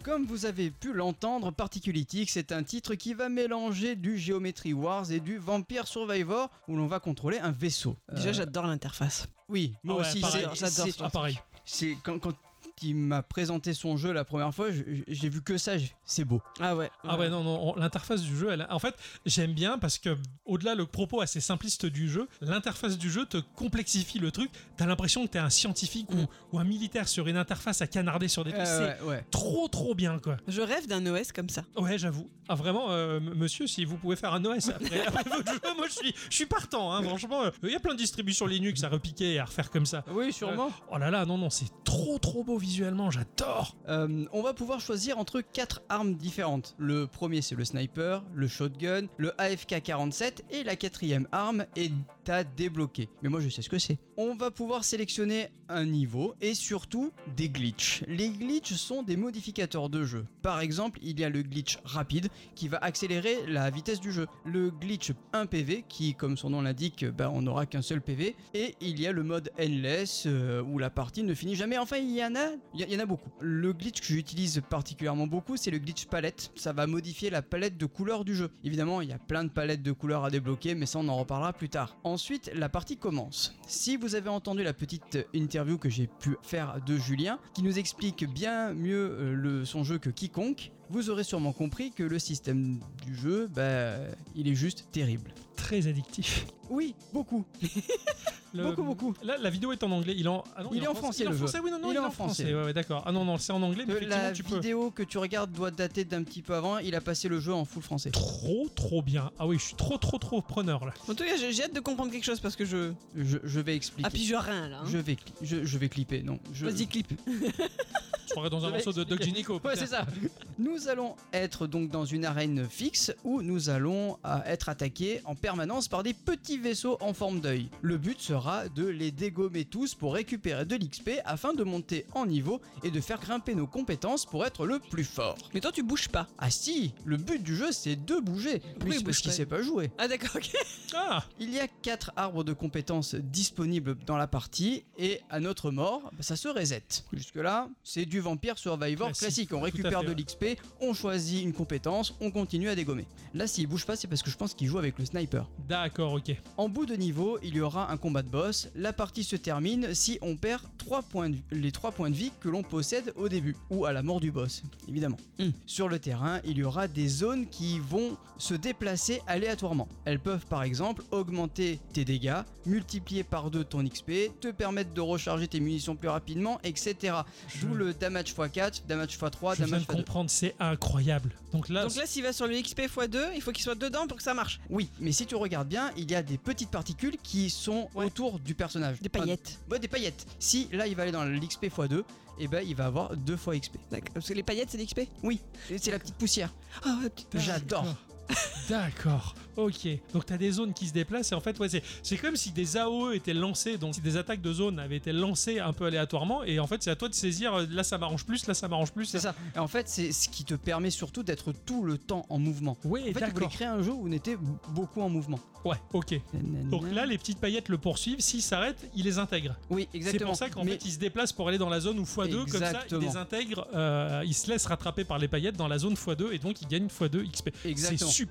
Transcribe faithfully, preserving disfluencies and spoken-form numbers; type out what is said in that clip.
Comme vous avez pu l'entendre, Particulitic, c'est un titre qui va mélanger du Geometry Wars et du Vampire Survivor où l'on va contrôler un vaisseau. Déjà, Euh, j'adore l'interface. Oui, moi Ah ouais, aussi, pareil, c'est- j'adore c'est- ce Ah, pareil. c'est quand, quand il m'a présenté son jeu la première fois, je- je- j'ai vu que ça, je- c'est beau. Ah ouais. Ah ouais, non, non, on- l'interface du jeu, elle, en fait, j'aime bien parce que, au-delà le propos assez simpliste du jeu, l'interface du jeu te complexifie le truc. T'as l'impression que t'es un scientifique ou, ou un militaire sur une interface à canarder sur des trucs. Euh, C'est ouais, ouais. trop, trop bien, quoi. Je rêve d'un O S comme ça. Ouais, j'avoue. Ah, vraiment, euh, m- monsieur, si vous pouvez faire un O S après, après votre jeu, moi, je suis, je suis partant, hein, franchement. Il y a plein de distributions Linux à repiquer et à refaire comme ça. Oui, sûrement. Euh, oh là là, non, non, c'est trop, trop beau visuellement, j'adore. Euh, on va pouvoir choisir entre quatre armes différentes. Le premier c'est le sniper, le shotgun, le A F K quarante-sept et la quatrième arme est à débloquer. Mais moi je sais ce que c'est. On va pouvoir sélectionner un niveau et surtout des glitches. Les glitches sont des modificateurs de jeu. Par exemple, il y a le glitch rapide qui va accélérer la vitesse du jeu. Le glitch un P V qui, comme son nom l'indique, bah, on n'aura qu'un seul P V. Et il y a le mode endless euh, où la partie ne finit jamais. Enfin, il y en a, il y, il y en a beaucoup. Le glitch que j'utilise particulièrement beaucoup, c'est le glitch palette. Ça va modifier la palette de couleurs du jeu. Évidemment, il y a plein de palettes de couleurs à débloquer, mais ça on en reparlera plus tard. Ensuite, la partie commence. Si vous avez entendu la petite interview que j'ai pu faire de Julien, qui nous explique bien mieux euh, le, son jeu que quiconque, vous aurez sûrement compris que le système du jeu, bah, il est juste terrible. Très addictif. Oui, beaucoup. Le- Beaucoup, beaucoup. Là, la vidéo est en anglais. Il, est en... ah non, Il est en français, Il est en le jeu. français, oui, non, non, Il il, est est en en français. français. Ouais, ouais, d'accord. Ah non, non, c'est en anglais, mais Euh, effectivement, la tu peux. vidéo que tu regardes doit dater d'un petit peu avant. Il a passé le jeu en full français. Trop, trop bien. Ah oui, je suis trop, trop, trop preneur là. En tout cas, j'ai j'ai hâte de comprendre quelque chose parce que je. Je, je vais expliquer. Ah, puis je rien là. hein. Je vais, cli- je, je vais clipper, non. Je... Vas-y, clip. Je croirais dans un Je vais morceau de Doc expliquer. Gynéco. Ouais, putain. c'est ça. Nous allons être donc dans une arène fixe où nous allons euh, être attaqués en permanence par des petits vaisseaux en forme d'œil. Le but sera de les dégommer tous pour récupérer de l'X P afin de monter en niveau et de faire grimper nos compétences pour être le plus fort. Mais toi, tu bouges pas. Ah si, le but du jeu c'est de bouger. Pourquoi Lui, il c'est parce bouge qu'il pas sait pas jouer. Ah, d'accord, ok. Ah, Il y a quatre arbres de compétences disponibles dans la partie et à notre mort, bah, ça se reset. Jusque là, c'est du Vampire Survivor Classique, classique. On tout à récupère fait, de ouais. l'X P, on choisit une compétence, on continue à dégommer. Là, s'il bouge pas, c'est parce que je pense qu'il joue avec le sniper. d'accord, ok. En bout de niveau, il y aura un combat de boss. La partie se termine si on perd trois points de- les trois points de vie que l'on possède au début, ou à la mort du boss, évidemment. Mm. Sur le terrain, il y aura des zones qui vont se déplacer aléatoirement. Elles peuvent par exemple augmenter tes dégâts, multiplier par deux ton X P, te permettre de recharger tes munitions plus rapidement, et cetera. D'où Je- le damage fois quatre, damage fois trois, Je viens damage de fois deux. comprendre, c'est incroyable. Donc là, Donc là, s'il va sur le X P fois deux, il faut qu'il soit dedans pour que ça marche. Oui, mais si tu regardes bien, il y a des petites particules qui sont Ouais. autour du personnage. Des paillettes. Ouais, des paillettes. Si là il va aller dans l'X P fois deux, et ben il va avoir deux fois X P. D'accord. Parce que les paillettes, c'est l'X P. Oui, et c'est la petite poussière. Ah, ouais, putain. J'adore. d'accord. Ok. Donc t'as des zones qui se déplacent et en fait, ouais, c'est c'est comme si des A O E étaient lancés, donc si des attaques de zone avaient été lancées un peu aléatoirement et en fait c'est à toi de saisir. euh, Là ça m'arrange plus, là ça m'arrange plus. C'est ça. Et en fait, c'est ce qui te permet surtout d'être tout le temps en mouvement. Oui, En fait, il voulait d'accord. créer un jeu où on était beaucoup en mouvement. Ouais, ok. Donc là, les petites paillettes le poursuivent. S'ils s'arrêtent, ils les intègrent. oui, C'est exactement. pour ça qu'en Mais- fait, ils se déplacent pour aller dans la zone où fois deux, comme ça, ils Exactement. les intègrent, euh, ils se laissent rattraper par les paillettes dans la zone fois deux et donc ils gagnent fois deux X P. Exactement. C'est super.